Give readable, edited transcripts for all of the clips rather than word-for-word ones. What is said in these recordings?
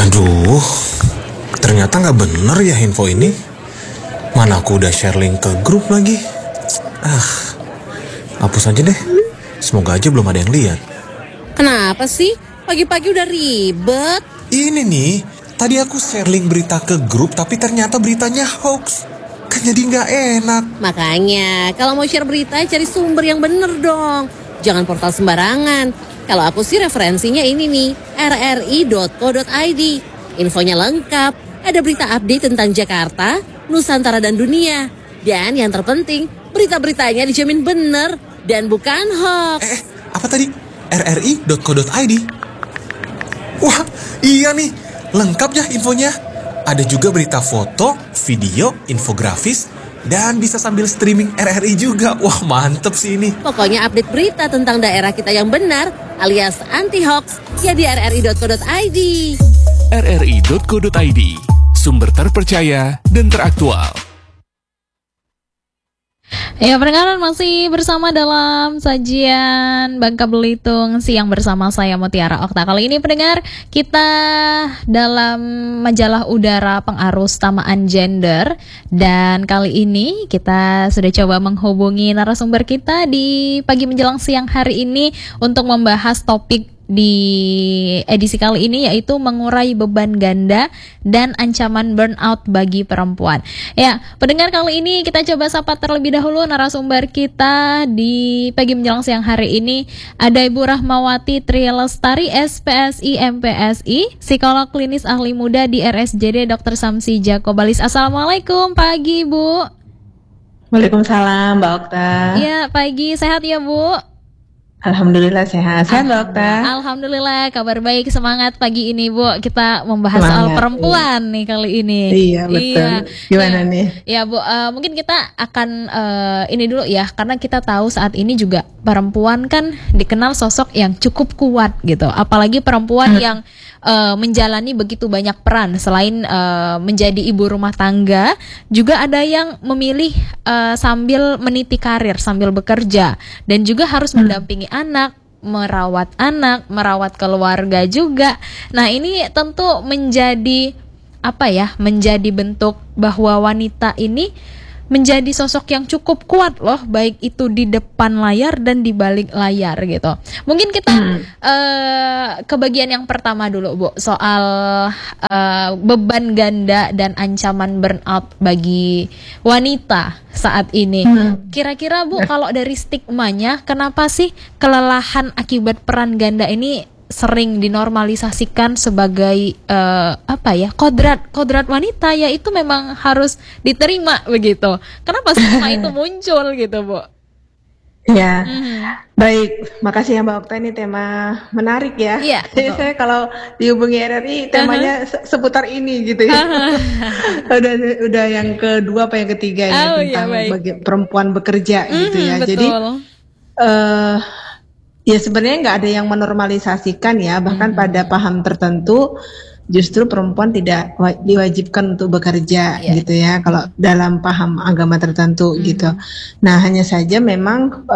Aduh, ternyata nggak bener ya info ini. Mana aku udah share link ke grup lagi. Hapus aja deh. Semoga aja belum ada yang lihat. Kenapa sih? Pagi-pagi udah ribet. Ini nih, tadi aku share link berita ke grup tapi ternyata beritanya hoax. Kan jadi nggak enak. Makanya, kalau mau share berita cari sumber yang bener dong. Jangan portal sembarangan. Kalau aku sih referensinya ini nih, rri.co.id. Infonya lengkap, ada berita update tentang Jakarta, Nusantara dan dunia. Dan yang terpenting, berita-beritanya dijamin bener dan bukan hoax. Apa tadi? rri.co.id. Wah, iya nih, lengkap ya infonya. Ada juga berita foto, video, infografis, dan bisa sambil streaming RRI juga. Wah, mantep sih ini. Pokoknya update berita tentang daerah kita yang benar alias anti-hoax ya di rri.co.id. rri.co.id, sumber terpercaya dan teraktual. Ya, pendengar masih bersama dalam sajian Bangka Belitung Siang bersama saya Mutiara Okta. Kali ini pendengar, kita dalam majalah udara pengarus tamaan gender. Dan kali ini kita sudah coba menghubungi narasumber kita di pagi menjelang siang hari ini untuk membahas topik di edisi kali ini, yaitu mengurai beban ganda dan ancaman burnout bagi perempuan. Ya, pendengar, kali ini kita coba sapa terlebih dahulu narasumber kita di pagi menjelang siang hari ini. Ada Ibu Rahmawati Trilestari, SPSI MPSI, psikolog klinis ahli muda di RSJD Dr. Samsi Jakobalis. Assalamualaikum, pagi Bu. Waalaikumsalam Mbak Okta. Ya, pagi, sehat ya Bu? Alhamdulillah sehat. Sehat Mbak Okta. Alhamdulillah, kabar baik, semangat pagi ini Bu. Kita membahas soal perempuan nih kali ini. Iya betul. Gimana nih? Ya Bu, mungkin kita akan ini dulu ya, karena kita tahu saat ini juga perempuan kan dikenal sosok yang cukup kuat gitu. Apalagi perempuan yang menjalani begitu banyak peran. Selain menjadi ibu rumah tangga, juga ada yang memilih sambil meniti karir, sambil bekerja, dan juga harus mendampingi anak, merawat keluarga juga. Nah, ini tentu menjadi menjadi bentuk bahwa wanita ini menjadi sosok yang cukup kuat loh, baik itu di depan layar dan di balik layar gitu. Mungkin kita ke bagian yang pertama dulu Bu, soal beban ganda dan ancaman burnout bagi wanita saat ini. Kira-kira Bu, kalau dari stigmanya, kenapa sih kelelahan akibat peran ganda ini sering dinormalisasikan sebagai kodrat wanita, yaitu memang harus diterima begitu. Kenapa stigma itu muncul gitu Bu? Ya, baik, makasih ya Mbak Okta, ini tema menarik ya. Iya, jadi saya kalau dihubungi RRI temanya seputar ini gitu ya. udah yang kedua apa yang ketiga ya, tentang perempuan bekerja gitu ya. Betul. Jadi ya sebenarnya nggak ada yang menormalisasikan ya, bahkan pada paham tertentu justru perempuan tidak diwajibkan untuk bekerja gitu ya, kalau dalam paham agama tertentu gitu. Nah, hanya saja memang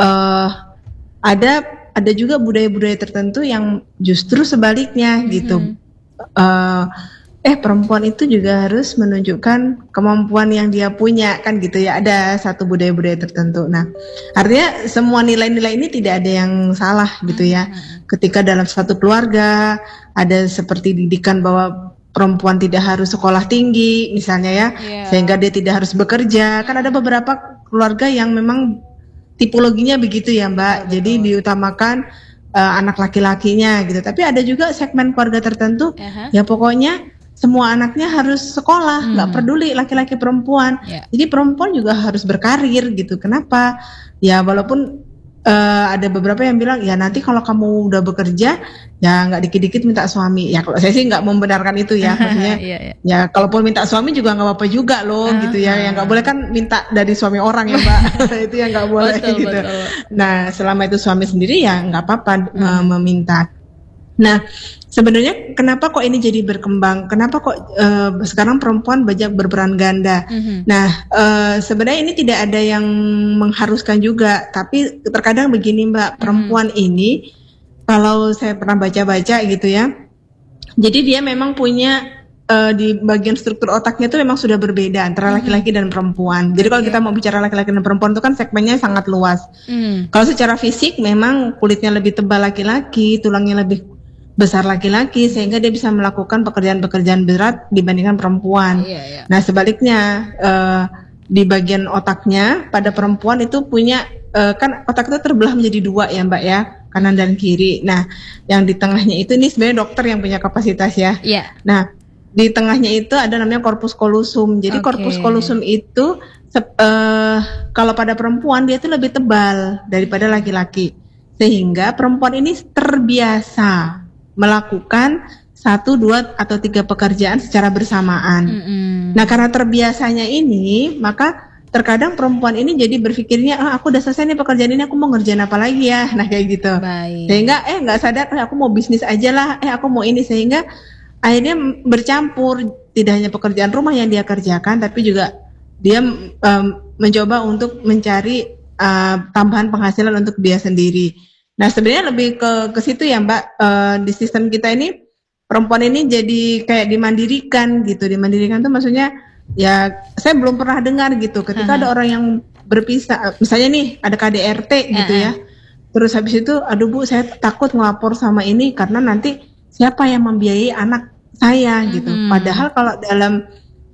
ada juga budaya-budaya tertentu yang justru sebaliknya gitu. Perempuan itu juga harus menunjukkan kemampuan yang dia punya kan gitu ya, ada satu budaya-budaya tertentu. Nah, artinya semua nilai-nilai ini tidak ada yang salah gitu ya. Ketika dalam suatu keluarga ada seperti didikan bahwa perempuan tidak harus sekolah tinggi misalnya ya, sehingga dia tidak harus bekerja. Kan ada beberapa keluarga yang memang tipologinya begitu ya Mbak, jadi diutamakan anak laki-lakinya gitu. Tapi ada juga segmen keluarga tertentu ya pokoknya semua anaknya harus sekolah, nggak peduli laki-laki perempuan. Jadi perempuan juga harus berkarir gitu. Kenapa? Ya walaupun ada beberapa yang bilang ya nanti kalau kamu udah bekerja ya nggak dikit-dikit minta suami. Ya kalau saya sih nggak membenarkan itu ya. Maksudnya ya kalaupun minta suami juga nggak apa-apa juga loh gitu ya. Yang nggak boleh kan minta dari suami orang ya Mbak. Itu yang nggak boleh gitu. Betul. Nah selama itu suami sendiri ya nggak apa-apa meminta. Nah, sebenarnya kenapa kok ini jadi berkembang? Kenapa kok sekarang perempuan banyak berperan ganda? Nah, sebenarnya ini tidak ada yang mengharuskan juga, tapi terkadang begini Mbak, perempuan ini kalau saya pernah baca-baca gitu ya, Jadi dia memang punya di bagian struktur otaknya itu memang sudah berbeda antara laki-laki dan perempuan. Jadi kalau kita mau bicara laki-laki dan perempuan itu kan segmennya sangat luas. Kalau secara fisik memang kulitnya lebih tebal laki-laki, tulangnya lebih besar laki-laki, sehingga dia bisa melakukan pekerjaan-pekerjaan berat dibandingkan perempuan. Nah sebaliknya di bagian otaknya pada perempuan itu punya kan otak itu terbelah menjadi dua ya Mbak ya, kanan dan kiri. Nah yang di tengahnya itu ini sebenarnya dokter yang punya kapasitas ya. Nah di tengahnya itu ada namanya corpus callosum. Jadi corpus callosum itu kalau pada perempuan dia itu lebih tebal daripada laki-laki, sehingga perempuan ini terbiasa melakukan 1, 2, atau 3 pekerjaan secara bersamaan. Nah karena terbiasanya ini, maka terkadang perempuan ini jadi berpikirnya, aku udah selesai nih pekerjaan ini, aku mau ngerjain apa lagi ya. Nah kayak gitu. Sehingga nggak sadar, aku mau bisnis aja lah, aku mau ini, sehingga akhirnya bercampur, tidak hanya pekerjaan rumah yang dia kerjakan, tapi juga dia mencoba untuk mencari tambahan penghasilan untuk dia sendiri. Nah sebenarnya lebih ke situ ya Mbak, di sistem kita ini perempuan ini jadi kayak dimandirikan gitu. Dimandirikan tuh maksudnya ya saya belum pernah dengar gitu ketika ada orang yang berpisah, misalnya nih ada KDRT gitu ya, terus habis itu aduh Bu saya takut ngelapor sama ini karena nanti siapa yang membiayai anak saya gitu. Padahal kalau dalam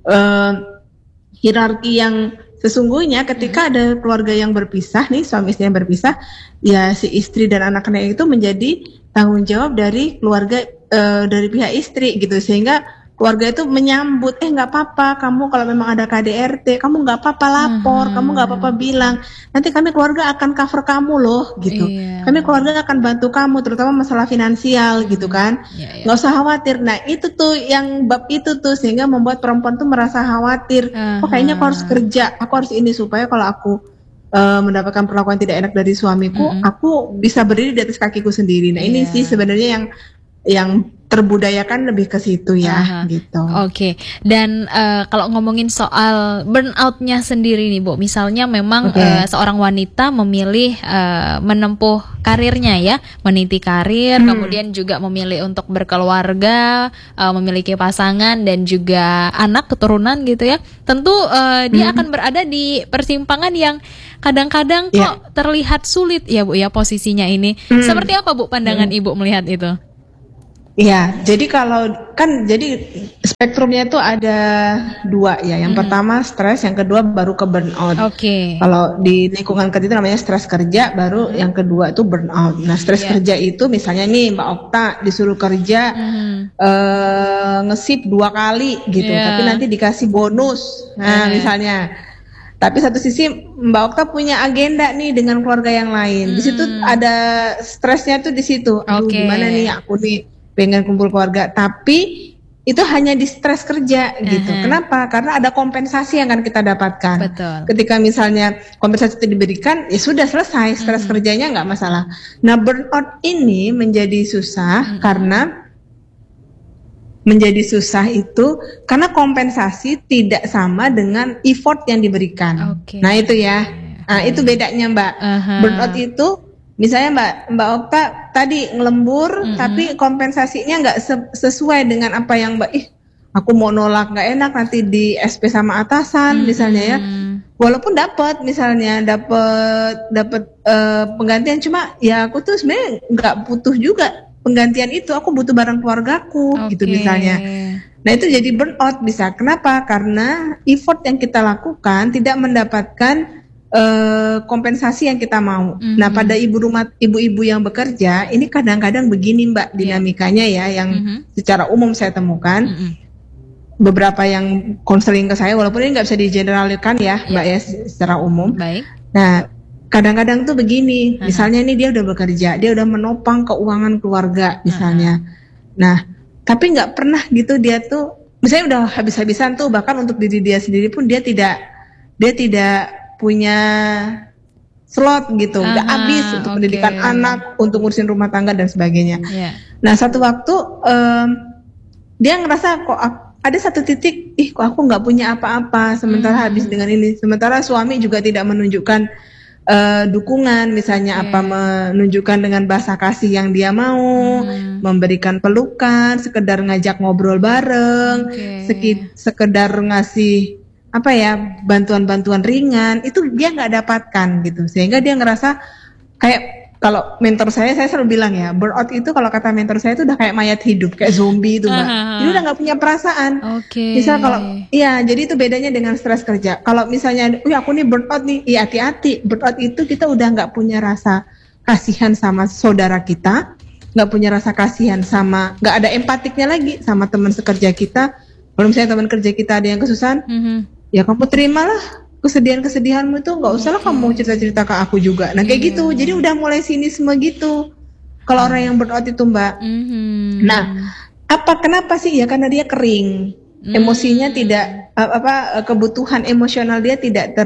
hierarki yang sesungguhnya ketika ada keluarga yang berpisah nih, suami istri yang berpisah, ya si istri dan anak-anak itu menjadi tanggung jawab dari keluarga, dari pihak istri gitu, sehingga keluarga itu menyambut, nggak apa-apa, kamu kalau memang ada KDRT, kamu nggak apa-apa lapor, kamu nggak apa-apa bilang, nanti kami keluarga akan cover kamu loh, gitu. Kami keluarga akan bantu kamu, terutama masalah finansial, gitu kan. Nggak usah khawatir. Nah itu tuh yang bab itu tuh sehingga membuat perempuan tuh merasa khawatir. Kayaknya aku harus kerja, aku harus ini supaya kalau aku mendapatkan perlakuan tidak enak dari suamiku, aku bisa berdiri di atas kakiku sendiri. Nah ini sih sebenarnya yang terbudayakan lebih ke situ ya, gitu. Oke. Dan kalau ngomongin soal burnout-nya sendiri nih Bu, misalnya memang seorang wanita memilih menempuh karirnya ya, meniti karir, kemudian juga memilih untuk berkeluarga, memiliki pasangan dan juga anak keturunan gitu ya. Tentu dia akan berada di persimpangan yang kadang-kadang kok terlihat sulit ya Bu ya posisinya ini. Seperti apa Bu pandangan Ibu melihat itu? Iya, jadi kalau kan jadi spektrumnya itu ada 2 ya. Yang pertama stres, yang kedua baru ke burnout. Kalau di lingkungan kerja itu namanya stres kerja, baru yang kedua itu burnout. Nah, stres kerja itu misalnya nih Mbak Okta disuruh kerja nge-shift 2 kali gitu, tapi nanti dikasih bonus. Nah, misalnya. Tapi satu sisi Mbak Okta punya agenda nih dengan keluarga yang lain. Di situ ada stresnya tuh di situ. Aduh, gimana nih aku nih pengen kumpul keluarga, tapi itu hanya di stres kerja gitu. Kenapa? Karena ada kompensasi yang akan kita dapatkan. Ketika misalnya kompensasi itu diberikan, ya sudah selesai, stres kerjanya nggak masalah. Nah burnout ini menjadi susah karena itu karena kompensasi tidak sama dengan effort yang diberikan. Nah itu ya, nah itu bedanya Mbak. Burnout itu misalnya Mbak Okta tadi ngelembur, tapi kompensasinya nggak sesuai dengan apa yang aku mau nolak, nggak enak nanti di SP sama atasan misalnya ya. Walaupun dapat penggantian, cuma ya aku tuh sebenarnya nggak butuh juga penggantian itu, aku butuh barang keluargaku gitu misalnya. Nah itu jadi burnout bisa. Kenapa? Karena effort yang kita lakukan tidak mendapatkan kompensasi yang kita mau. Nah pada ibu-ibu yang bekerja ini kadang-kadang begini Mbak dinamikanya ya, yang secara umum saya temukan. Beberapa yang konseling ke saya, walaupun ini nggak bisa digeneralkan ya Mbak ya secara umum. Nah kadang-kadang tuh begini, misalnya ini dia udah bekerja, dia udah menopang keuangan keluarga misalnya. Nah tapi nggak pernah gitu dia tuh, misalnya udah habis-habisan tuh, bahkan untuk diri dia sendiri pun dia tidak punya slot gitu, udah habis untuk pendidikan anak, untuk ngurusin rumah tangga dan sebagainya. Nah satu waktu dia ngerasa kok ada satu titik, kok aku nggak punya apa-apa, sementara habis dengan ini, sementara suami juga tidak menunjukkan dukungan, misalnya apa menunjukkan dengan bahasa kasih yang dia mau, memberikan pelukan, sekedar ngajak ngobrol bareng, sekedar ngasih apa ya, bantuan-bantuan ringan, itu dia nggak dapatkan gitu, sehingga dia ngerasa kayak, kalau mentor saya selalu bilang ya, burnout itu kalau kata mentor saya itu udah kayak mayat hidup, kayak zombie itu Mbak. Jadi udah nggak punya perasaan. Misal kalau, iya, jadi itu bedanya dengan stres kerja. Kalau misalnya, aku nih burnout nih, iya hati-hati. Burnout itu kita udah nggak punya rasa kasihan sama saudara kita, nggak punya rasa kasihan sama, nggak ada empatiknya lagi sama teman sekerja kita. Kalau misalnya teman kerja kita ada yang kesusahan, ya kamu terimalah kesedihanmu itu, nggak usah lah kamu cerita-cerita ke aku juga. Nah kayak gitu, jadi udah mulai sinisme gitu kalau orang yang burnout itu Mbak. Nah, kenapa sih? Ya karena dia kering, emosinya tidak kebutuhan emosional dia tidak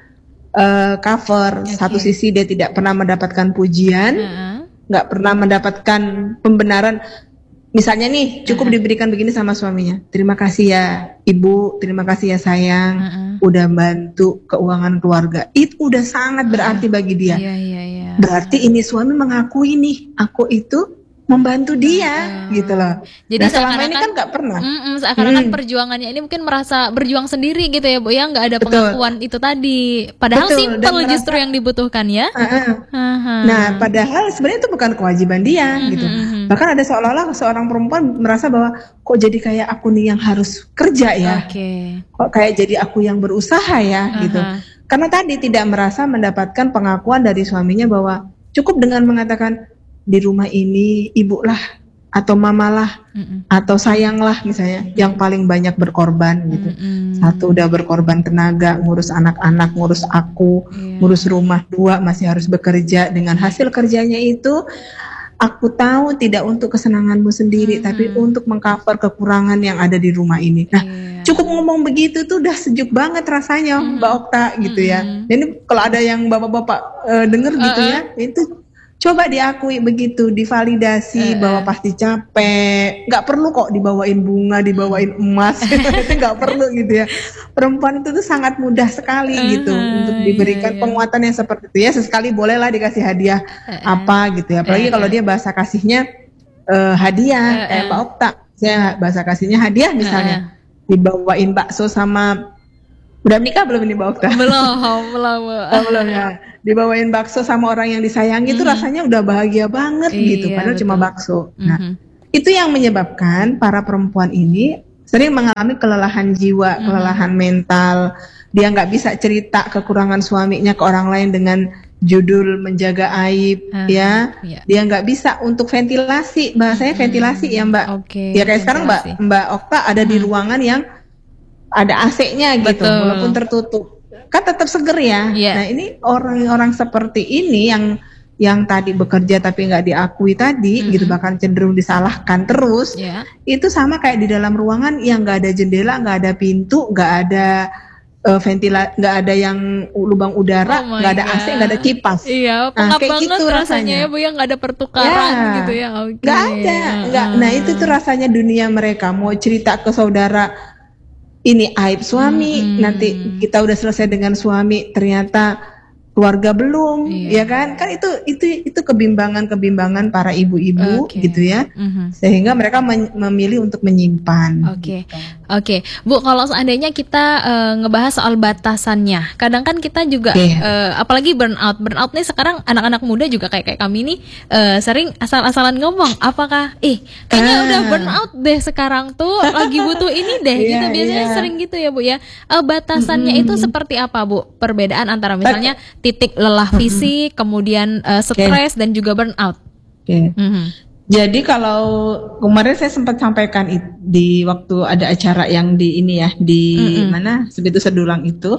cover. Satu sisi dia tidak pernah mendapatkan pujian, nggak pernah mendapatkan pembenaran. Misalnya nih, cukup diberikan begini sama suaminya. Terima kasih ya ibu, terima kasih ya sayang, udah bantu keuangan keluarga. Itu udah sangat berarti bagi dia. Berarti ini suami mengakui nih, aku itu membantu dia, gitu loh. Jadi nah, selama ini kan nggak pernah. Seakan-akan perjuangannya ini mungkin merasa berjuang sendiri gitu ya Bu ya, nggak ada pengakuan itu tadi. Padahal simpel justru yang dibutuhkan ya. Nah, padahal sebenarnya itu bukan kewajiban dia, gitu. Bahkan ada seolah-olah seorang perempuan merasa bahwa kok jadi kayak aku nih yang harus kerja ya, kok kayak jadi aku yang berusaha ya, gitu. Karena tadi tidak merasa mendapatkan pengakuan dari suaminya bahwa cukup dengan mengatakan, di rumah ini ibu lah atau mama lah atau sayang lah misalnya, yang paling banyak berkorban gitu. Satu udah berkorban tenaga, ngurus anak-anak, ngurus aku, ngurus rumah. Dua masih harus bekerja, dengan hasil kerjanya itu aku tahu tidak untuk kesenanganmu sendiri, tapi untuk mengcover kekurangan yang ada di rumah ini. Nah, cukup ngomong begitu tuh udah sejuk banget rasanya Mbak Okta gitu ya. Ini kalau ada yang bapak-bapak denger gitu ya, itu coba diakui begitu, divalidasi bahwa pasti capek, nggak perlu kok dibawain bunga, dibawain emas, itu nggak perlu gitu ya. Perempuan itu tuh sangat mudah sekali gitu untuk diberikan penguatan yang seperti itu ya. Sesekali bolehlah dikasih hadiah apa gitu ya. Apalagi kalau dia bahasa kasihnya hadiah, kayak Mbak Okta, saya bahasa kasihnya hadiah misalnya, dibawain bakso sama, udah menikah belum ini Mbak Okta? Belum ya. Dibawain bakso sama orang yang disayangi itu rasanya udah bahagia banget gitu, padahal cuma bakso. Nah, itu yang menyebabkan para perempuan ini sering mengalami kelelahan jiwa, kelelahan mental. Dia nggak bisa cerita kekurangan suaminya ke orang lain dengan judul menjaga aib, ya. Dia nggak bisa untuk ventilasi, bahasanya ventilasi ya Mbak. Ya kayak sekarang Mbak Okta ada di ruangan yang ada AC-nya gitu, walaupun tertutup, kan tetap seger ya. Nah ini orang-orang seperti ini yang tadi bekerja tapi nggak diakui tadi, gitu, bahkan cenderung disalahkan terus. Itu sama kayak di dalam ruangan yang nggak ada jendela, nggak ada pintu, nggak ada ventilasi, nggak ada yang lubang udara, nggak ada AC, nggak ada kipas. Pengap banget gitu rasanya ya Bu ya, nggak ada pertukaran gitu ya. Nggak ada, nggak. Nah itu tuh rasanya dunia mereka. Mau cerita ke saudara, ini aib suami, nanti kita udah selesai dengan suami, ternyata keluarga belum, ya kan? Kan itu kebimbangan para ibu-ibu gitu ya. Sehingga mereka memilih untuk menyimpan. Oke. Bu, kalau seandainya kita ngebahas soal batasannya, kadang kan kita juga apalagi burnout nih sekarang anak-anak muda juga kayak kami nih sering asal-asalan ngomong, apakah kayaknya udah burnout deh sekarang tuh, lagi butuh ini deh gitu, biasanya sering gitu ya Bu ya. Batasannya itu seperti apa Bu? Perbedaan antara misalnya titik lelah fisik, kemudian stres dan juga burnout. Jadi kalau kemarin saya sempat sampaikan di waktu ada acara yang di ini ya, di mana Sebitu Sedulang itu,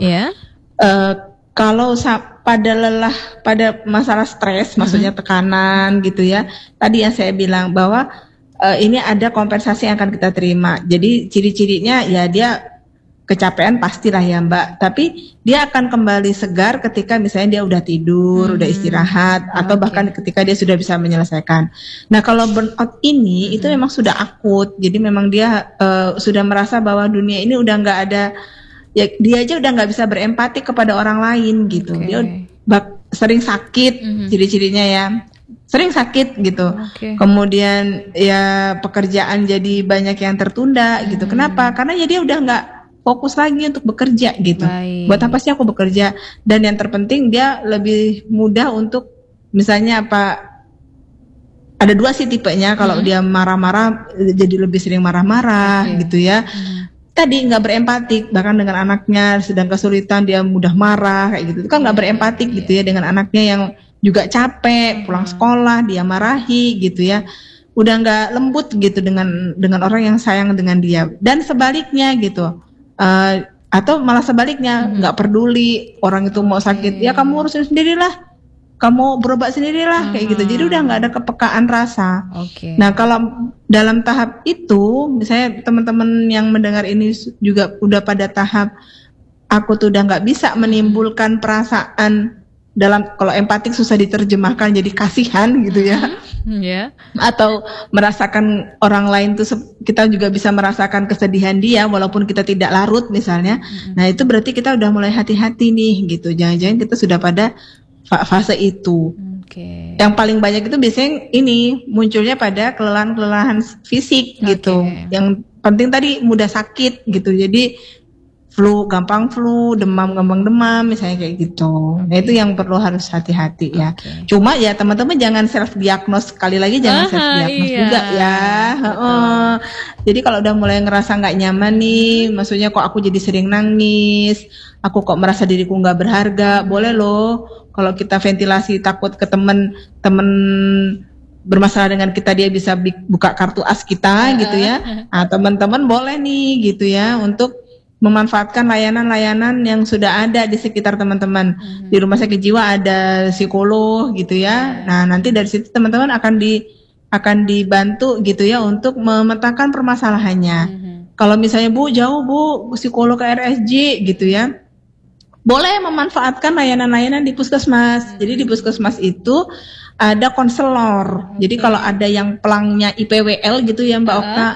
kalau pada lelah, pada masalah stres, maksudnya tekanan gitu ya, tadi yang saya bilang bahwa ini ada kompensasi yang akan kita terima. Jadi ciri-cirinya ya dia kecapean pastilah ya Mbak, tapi dia akan kembali segar ketika misalnya dia udah tidur, udah istirahat, atau bahkan ketika dia sudah bisa menyelesaikan. Nah kalau burnout ini itu memang sudah akut, jadi memang dia sudah merasa bahwa dunia ini udah nggak ada, ya dia aja udah nggak bisa berempati kepada orang lain gitu. Dia sering sakit, ciri-cirinya ya. Sering sakit gitu. Oke. Kemudian ya pekerjaan jadi banyak yang tertunda gitu. Kenapa? Karena ya dia udah nggak fokus lagi untuk bekerja gitu. Baik. Buat apa sih aku bekerja? Dan yang terpenting dia lebih mudah untuk misalnya apa? Ada dua sih tipenya. Kalau dia marah-marah jadi lebih sering marah-marah gitu ya. Tadi nggak berempatik, bahkan dengan anaknya sedang kesulitan dia mudah marah kayak gitu. Itu kan nggak berempatik gitu ya dengan anaknya yang juga capek pulang sekolah dia marahi gitu ya, udah nggak lembut gitu dengan orang yang sayang dengan dia. Dan sebaliknya gitu, atau malah sebaliknya nggak peduli orang itu mau sakit, ya kamu urusin sendirilah, kamu berobat sendirilah kayak gitu. Jadi udah nggak ada kepekaan rasa. Oke. Nah kalau dalam tahap itu, misalnya teman-teman yang mendengar ini juga udah pada tahap aku tuh udah nggak bisa menimbulkan perasaan dalam, kalau empatik susah diterjemahkan jadi kasihan gitu ya, Ya. atau merasakan orang lain tuh kita juga bisa merasakan kesedihan dia walaupun kita tidak larut misalnya. Nah itu berarti kita udah mulai hati-hati nih gitu, jangan-jangan kita sudah pada fase itu. Oke. Yang paling banyak itu biasanya ini munculnya pada kelelahan fisik gitu. Yang penting tadi mudah sakit gitu. Jadi gampang flu, gampang demam misalnya kayak gitu. Nah itu yang perlu harus hati-hati ya. Cuma ya teman-teman jangan self diagnose, sekali lagi jangan self diagnose juga ya. Jadi kalau udah mulai ngerasa nggak nyaman nih, maksudnya kok aku jadi sering nangis, aku kok merasa diriku nggak berharga, boleh loh kalau kita ventilasi takut ke temen bermasalah dengan kita, dia bisa buka kartu as kita gitu ya. Nah teman-teman boleh nih gitu ya untuk memanfaatkan layanan-layanan yang sudah ada di sekitar teman-teman. Di rumah sakit jiwa ada psikolog gitu ya. Nah nanti dari situ teman-teman akan dibantu gitu ya untuk memetakan permasalahannya. Kalau misalnya Bu jauh Bu psikolog ke RSJ gitu ya, boleh memanfaatkan layanan-layanan di puskesmas. Jadi di puskesmas itu ada konselor. Jadi kalau ada yang pelangnya IPWL gitu ya Mbak Okta,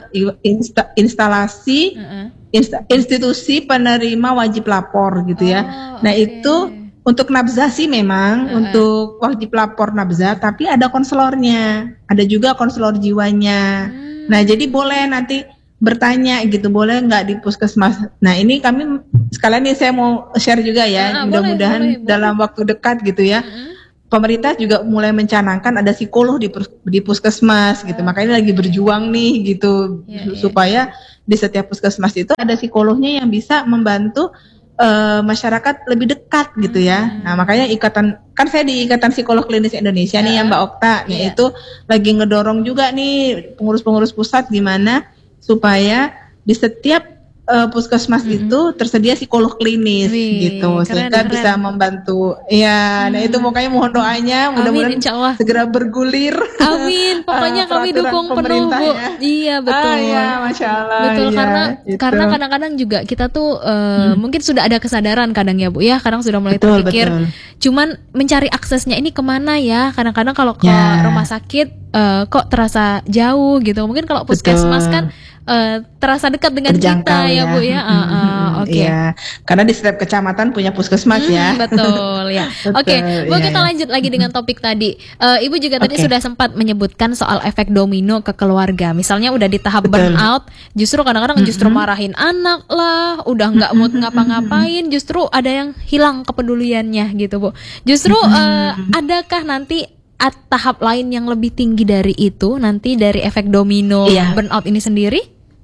instalasi institusi penerima wajib lapor gitu ya. Nah itu untuk nabzah sih memang untuk wajib lapor nabzah, tapi ada konselornya, ada juga konselor jiwanya. Nah jadi boleh nanti bertanya gitu, boleh nggak di puskesmas. Nah ini kami sekalian nih saya mau share juga ya, mudah-mudahan dalam waktu dekat gitu ya. Pemerintah juga mulai mencanangkan ada psikolog di puskesmas gitu, makanya lagi berjuang nih gitu supaya di setiap puskesmas itu ada psikolognya yang bisa membantu masyarakat lebih dekat gitu ya. Nah makanya saya di Ikatan Psikolog Klinis Indonesia nih ya Mbak Okta, itu lagi ngedorong juga nih pengurus-pengurus pusat gimana supaya di setiap puskesmas itu tersedia psikolog klinis gitu, sehingga bisa membantu. Ya, nah itu makanya mohon doanya, mudah-mudahan segera bergulir. Amin. Pokoknya kami dukung penuh Bu. Iya betul. Ya, Masya Allah. Betul ya, karena kadang-kadang juga kita tuh mungkin sudah ada kesadaran kadang ya Bu ya, kadang sudah mulai terpikir. Cuman mencari aksesnya ini kemana ya? Kadang-kadang kalau ke rumah sakit kok terasa jauh gitu. Mungkin kalau puskesmas kan terasa dekat dengan kita ya Bu ya. Oke. Iya, karena di setiap kecamatan punya puskesmas ya. Betul ya. Oke, Bu kita lanjut lagi dengan topik tadi. Ibu juga tadi sudah sempat menyebutkan soal efek domino ke keluarga. Misalnya udah di tahap burnout, justru kadang-kadang justru marahin anak lah, udah nggak mood ngapa-ngapain, justru ada yang hilang kepeduliannya gitu Bu. Justru adakah nanti tahap lain yang lebih tinggi dari itu, nanti dari efek domino burnout ini sendiri?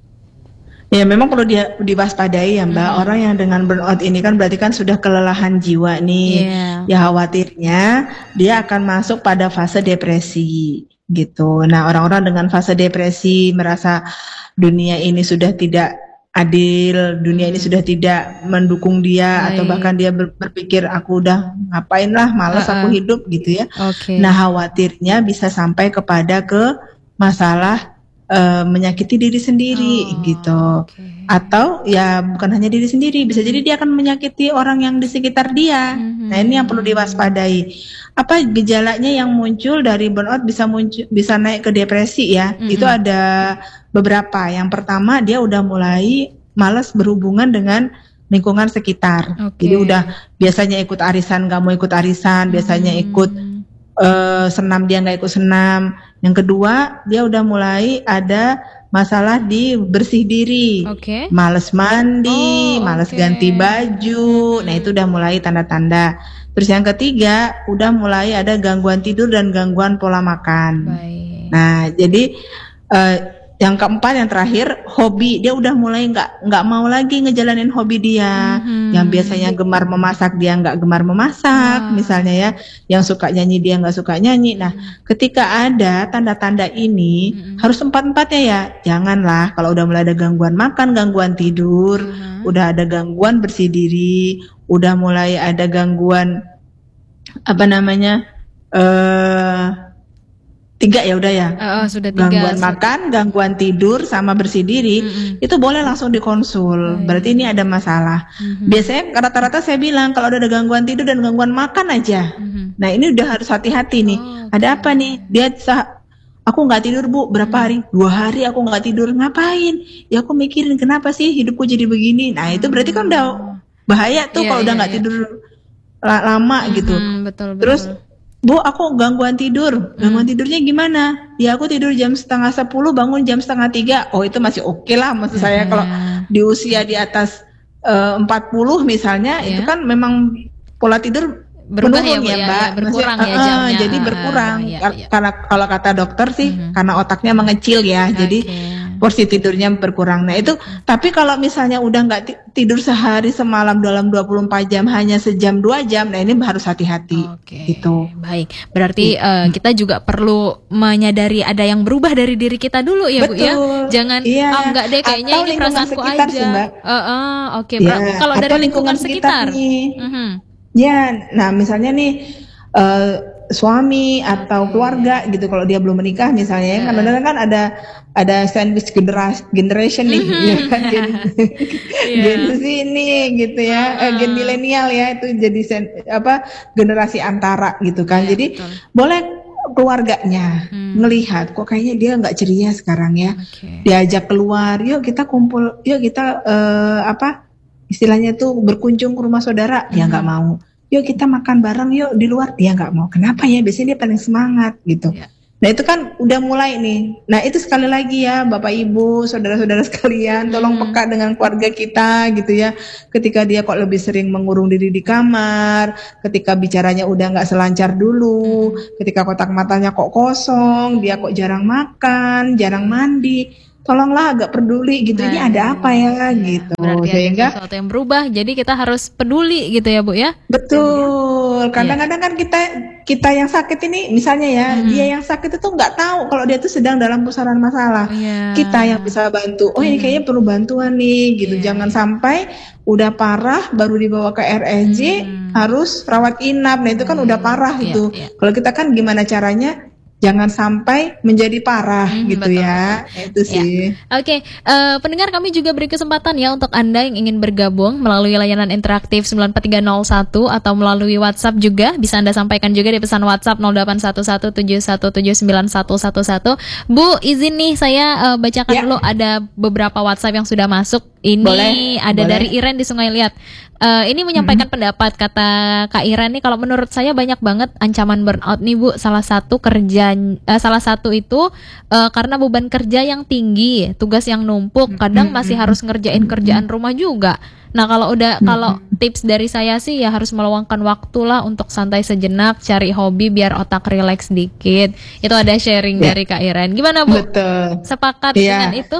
Ya memang perlu diwaspadai ya Mbak. Orang yang dengan burnout ini kan berarti kan sudah kelelahan jiwa nih. Ya khawatirnya dia akan masuk pada fase depresi gitu. Nah orang-orang dengan fase depresi merasa dunia ini sudah tidak adil, dunia ini sudah tidak mendukung dia, atau bahkan dia berpikir aku udah ngapain lah, malas aku hidup gitu ya. Nah khawatirnya bisa sampai kepada ke masalah menyakiti diri sendiri gitu. Atau ya bukan hanya diri sendiri, bisa jadi dia akan menyakiti orang yang di sekitar dia. Nah ini yang perlu diwaspadai. Apa gejalanya yang muncul dari burnout bisa naik ke depresi ya? Itu ada beberapa. Yang pertama dia udah mulai malas berhubungan dengan lingkungan sekitar. Oke. Jadi udah biasanya ikut arisan nggak mau ikut arisan, biasanya ikut senam dia nggak ikut senam. Yang kedua dia udah mulai ada masalah di bersih diri, Oke. males mandi, Oh, males oke. ganti baju. Nah itu udah mulai tanda-tanda. Terus yang ketiga udah mulai ada gangguan tidur dan gangguan pola makan. Baik. Nah, jadi yang keempat, yang terakhir, hobi. Dia udah mulai nggak mau lagi ngejalanin hobi dia. Yang biasanya gemar memasak, dia nggak gemar memasak, misalnya ya. Yang suka nyanyi, dia nggak suka nyanyi. Nah, ketika ada tanda-tanda ini, harus empat-empatnya ya. Janganlah kalau udah mulai ada gangguan makan, gangguan tidur, udah ada gangguan bersih diri, udah mulai ada gangguan apa namanya? 3 ya udah ya. Sudah 3. Gangguan makan, gangguan tidur, sama bersih diri, itu boleh langsung dikonsul. Berarti ini ada masalah. Biasanya rata-rata saya bilang kalau ada gangguan tidur dan gangguan makan aja. Nah ini udah harus hati-hati nih. Ada apa nih? Dia aku nggak tidur Bu, berapa hari? 2 hari aku nggak tidur. Ngapain? Ya aku mikirin kenapa sih hidupku jadi begini. Nah itu berarti kan udah bahaya tuh kalau udah nggak tidur lama gitu. Betul. Terus Bu, aku gangguan tidur. Gangguan tidurnya gimana? Ya aku tidur jam 9:30, bangun jam 2:30. Oh itu masih oke lah. Maksud saya kalau di usia di atas 40 misalnya, itu kan memang pola tidur Berubah menurun ya, Bu, ya Mbak. berkurang Maksudnya, ya jamnya. jadi berkurang. Iya. Karena kalau kata dokter sih, karena otaknya mengecil ya. Jadi porsi tidurnya berkurang. Nah itu, tapi kalau misalnya udah nggak tidur sehari semalam dalam 24 jam, hanya sejam 2 jam, nah ini harus hati-hati. Gitu. Baik, berarti kita juga perlu menyadari ada yang berubah dari diri kita dulu ya Bu ya. Jangan enggak deh kayaknya atau ini lingkungan perasaanku sekitar aja. sih, Mbak. Oke, Ya, kalau dari atau lingkungan sekitar. nih. Ya, nah misalnya nih suami atau keluarga gitu, kalau dia belum menikah misalnya, kadang-kadang kan ada sandwich generation nih, ya kan, gen Z nih gitu ya, gen milenial ya, itu jadi generasi antara gitu kan. Jadi boleh keluarganya ngelihat kok kayaknya dia nggak ceria sekarang ya, diajak keluar, yuk kita kumpul, yuk kita istilahnya tuh berkunjung ke rumah saudara, dia nggak mau. Yuk kita makan bareng yuk di luar, dia nggak mau. Kenapa ya? Biasanya dia paling semangat gitu. Nah itu kan udah mulai nih. Nah itu sekali lagi ya Bapak Ibu, saudara-saudara sekalian, tolong peka dengan keluarga kita gitu ya. Ketika dia kok lebih sering mengurung diri di kamar, ketika bicaranya udah nggak selancar dulu, ketika kotak matanya kok kosong, dia kok jarang makan, jarang mandi. Tolonglah agak peduli gitu, ini ada apa ya gitu. Berarti Sehingga ada sesuatu yang berubah, jadi kita harus peduli gitu ya Bu ya. Betul. Kadang-kadang kan kita yang sakit ini, misalnya ya, dia yang sakit itu nggak tahu kalau dia itu sedang dalam pusaran masalah. Kita yang bisa bantu. Oh ini kayaknya perlu bantuan nih gitu. Jangan sampai udah parah baru dibawa ke RSJ harus rawat inap. Nah itu kan udah parah itu. Kalau kita kan gimana caranya? Jangan sampai menjadi parah gitu betul, ya. Itu sih. Oke, pendengar kami juga beri kesempatan ya untuk Anda yang ingin bergabung melalui layanan interaktif 94301 atau melalui WhatsApp juga. Bisa Anda sampaikan juga di pesan WhatsApp 081171791111. Bu, izin nih saya bacakan dulu, ada beberapa WhatsApp yang sudah masuk. Ini boleh. Dari Iren di Sungai Liat. Ini menyampaikan pendapat, kata Kak Iren nih, kalau menurut saya banyak banget ancaman burnout nih Bu. Salah satu itu karena beban kerja yang tinggi, tugas yang numpuk, kadang masih harus ngerjain kerjaan rumah juga. Nah kalau tips dari saya sih ya harus meluangkan waktu lah untuk santai sejenak, cari hobi biar otak rileks dikit. Itu ada sharing dari Kak Iren. Gimana Bu? Betul. Sepakat dengan itu?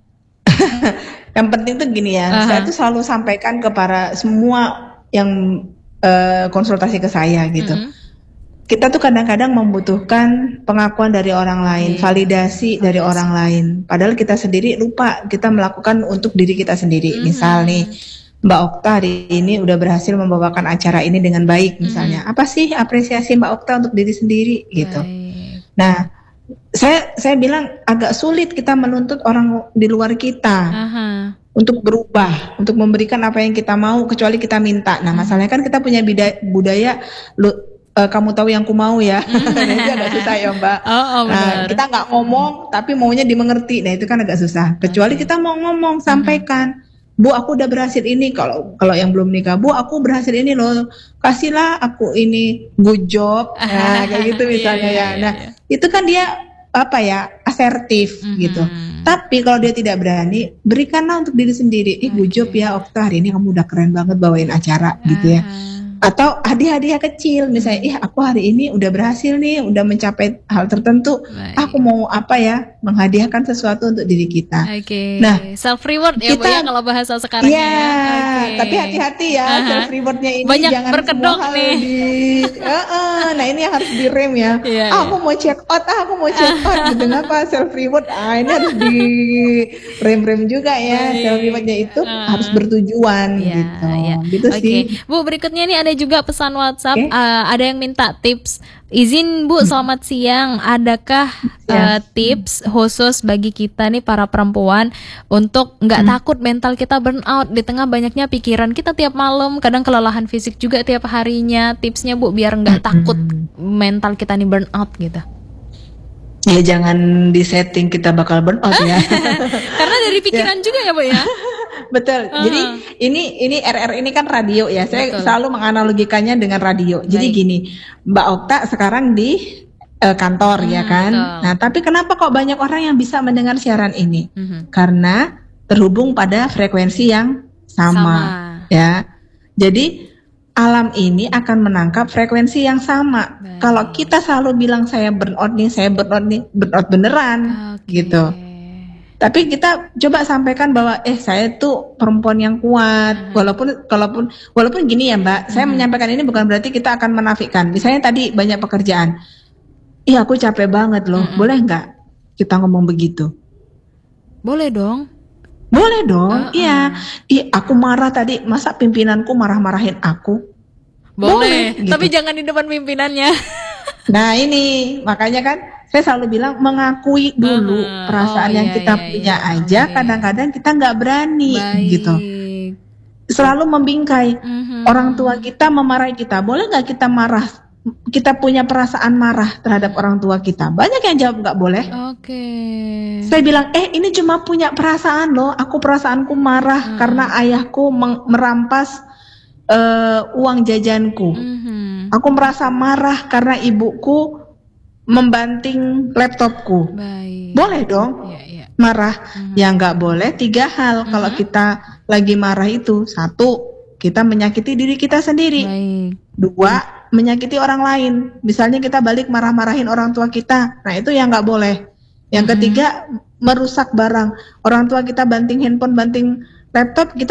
Yang penting tuh gini ya, saya tuh selalu sampaikan kepada semua yang konsultasi ke saya gitu. Kita tuh kadang-kadang membutuhkan pengakuan dari orang lain, validasi dari orang lain. Padahal kita sendiri lupa kita melakukan untuk diri kita sendiri. Misal nih, Mbak Okta hari ini udah berhasil membawakan acara ini dengan baik misalnya. Apa sih apresiasi Mbak Okta untuk diri sendiri gitu. Nah, saya bilang agak sulit kita menuntut orang di luar kita untuk berubah, untuk memberikan apa yang kita mau, kecuali kita minta. Nah masalahnya kan kita punya budaya kamu tahu yang ku mau ya. Itu agak susah ya Mbak. Nah, kita nggak ngomong tapi maunya dimengerti. Nah itu kan agak susah. Kecuali kita mau ngomong, sampaikan. Bu, aku udah berhasil ini. Kalau yang belum nikah, Bu, aku berhasil ini loh. Kasihlah aku ini good job. Nah, kayak gitu misalnya ya. Nah, itu kan dia apa ya, asertif gitu. Tapi kalau dia tidak berani, berikanlah untuk diri sendiri. Good job ya Okta, hari ini kamu udah keren banget bawain acara gitu ya. Atau hadiah-hadiah kecil, misalnya, aku hari ini udah berhasil nih, udah mencapai hal tertentu. Aku mau apa ya, menghadiahkan sesuatu untuk diri kita. Nah, self reward ya, Bu, ya kalau bahasa sekarang ya. Tapi hati-hati ya, self rewardnya ini banyak jangan berkedok semua hal nih. nah ini yang harus direm ya. Aku mau check out, aku mau check out gitu, ngapa self reward? Ini harus di rem juga ya. Self rewardnya itu harus bertujuan gitu. Gitu sih. Bu, berikutnya nih ada juga pesan WhatsApp, ada yang minta tips. Izin Bu, selamat siang. Adakah tips khusus bagi kita nih para perempuan untuk nggak takut mental kita burn out di tengah banyaknya pikiran kita tiap malam, kadang kelelahan fisik juga tiap harinya. Tipsnya Bu biar nggak takut mental kita nih burn out gitu. Ya jangan disetting kita bakal burn out ya. Karena dari pikiran juga ya Bu ya. Betul. Jadi ini RR ini kan radio ya. Saya selalu menganalogikannya dengan radio. Jadi gini, Mbak Okta sekarang di kantor ya kan. Nah, tapi kenapa kok banyak orang yang bisa mendengar siaran ini? Karena terhubung pada frekuensi yang sama. Ya. Jadi alam ini akan menangkap frekuensi yang sama. Kalau kita selalu bilang saya burnout nih, burnout beneran gitu. Tapi kita coba sampaikan bahwa saya tuh perempuan yang kuat. Walaupun gini ya Mbak, saya menyampaikan ini bukan berarti kita akan menafikan. Misalnya tadi banyak pekerjaan. Aku capek banget loh. Boleh nggak kita ngomong begitu? Boleh dong. Boleh dong. Iya. Aku marah tadi. Masa pimpinanku marah-marahin aku? Boleh. Gitu. Tapi jangan di depan pimpinannya. Nah ini makanya kan saya selalu bilang mengakui dulu perasaan yang kita punya aja. Kadang-kadang kita nggak berani gitu. Selalu membingkai. Orang tua kita memarahi kita. Boleh nggak kita marah? Kita punya perasaan marah terhadap orang tua kita. Banyak yang jawab nggak boleh. Saya bilang ini cuma punya perasaan loh. Aku perasaanku marah karena ayahku merampas uang jajanku. Aku merasa marah karena ibuku membanting laptopku. Boleh dong marah. Yang nggak boleh 3 hal kalau kita lagi marah itu. 1, kita menyakiti diri kita sendiri. 2, menyakiti orang lain. Misalnya kita balik marah-marahin orang tua kita. Nah itu yang nggak boleh. Yang ketiga, merusak barang. Orang tua kita banting handphone, banting laptop, kita